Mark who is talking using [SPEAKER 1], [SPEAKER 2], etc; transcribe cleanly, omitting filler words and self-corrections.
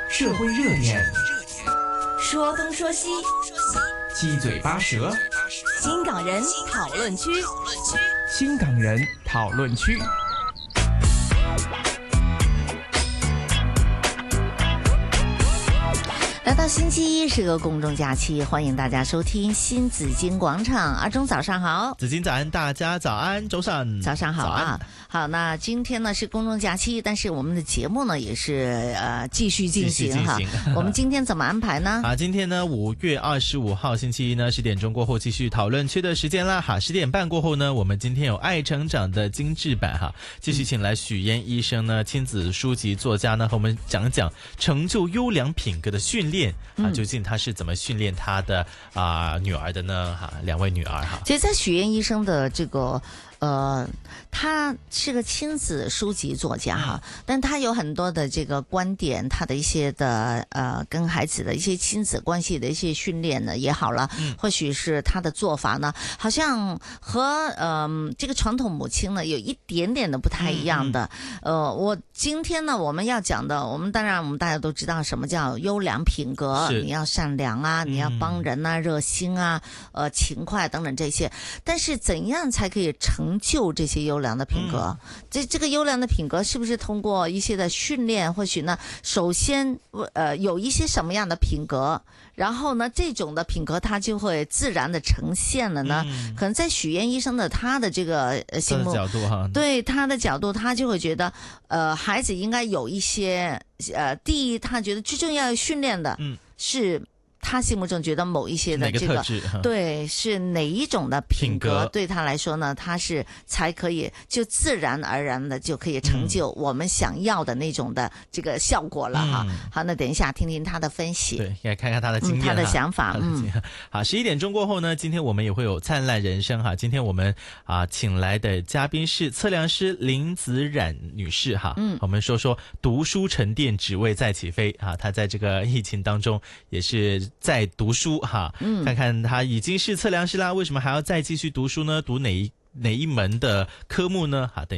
[SPEAKER 1] 社会热点，
[SPEAKER 2] 说东说西，
[SPEAKER 1] 七嘴八舌，
[SPEAKER 2] 新港人讨论区。
[SPEAKER 1] 新港人讨论区。
[SPEAKER 3] 来到星期一是个公众假期，欢迎大家收听新紫金广场。阿忠早上好。
[SPEAKER 4] 紫金早安，大家早安，周上
[SPEAKER 3] 早上好啊。好，那今天呢是公众假期，但是我们的节目呢也是继续进行哈。我们今天怎么安排呢？
[SPEAKER 4] 今天呢5月25号星期一呢10点钟过后继续讨论区的时间啦。10点半过后呢，我们今天有爱成长的精致版哈，继续请来许嫣医生呢，亲子书籍作家呢，和我们讲讲成就优良品格的训练究竟他是怎么训练他的女儿的呢？两位女儿哈。
[SPEAKER 3] 其实，在许嫣医生的这个。他是个亲子书籍作家哈，但他有很多的这个观点，他的一些的跟孩子的一些亲子关系的一些训练呢也好了，或许是他的做法呢，好像和这个传统母亲呢有一点点的不太一样的。我今天呢我们要讲的，我们大家都知道什么叫优良品格，你要善良啊，你要帮人啊，热心啊，勤快等等这些，但是怎样才可以成就这些优良的品格？这个优良的品格是不是通过一些的训练？或许呢，首先有一些什么样的品格，然后呢，这种的品格它就会自然的呈现了呢？可能在许嫣医生的他的这个心目，对他的角度，他就会觉得孩子应该有一些第一，他觉得最重要训练的是。他心目中觉得某一些的这个对是哪一种的品格对他来说呢，他是才可以就自然而然的就可以成就我们想要的那种的这个效果了哈。好，那等一下听听他的分析，
[SPEAKER 4] 对，来看看他的经验，
[SPEAKER 3] 他的想法。
[SPEAKER 4] 好，11点钟过后呢，今天我们也会有灿烂人生哈。今天我们请来的嘉宾是测量师林子冉女士哈。我们说说读书沉淀只为再起飞啊，她在这个疫情当中也是在读书哈，看看他已经是测量师啦，为什么还要再继续读书呢？读哪一门的科目呢？好，等一下